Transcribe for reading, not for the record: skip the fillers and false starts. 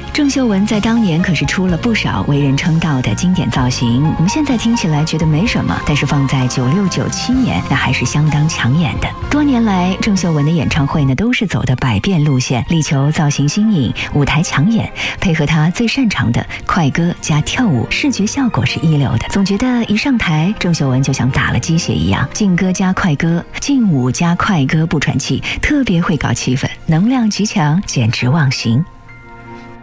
郑秀文在当年可是出了不少为人称道的经典造型，我们现在听起来觉得没什么，但是放在96、97年，那还是相当抢眼的。多年来，郑秀文的演唱会呢，都是走的百变路线，力求造型新颖，舞台抢眼，配合她最擅长的快歌加跳舞，视觉效果是一流的。总觉得一上台，郑秀文就像打了鸡血一样，劲歌加快歌，劲舞加快歌不喘气，特别会搞气氛，能量极强，简直忘形。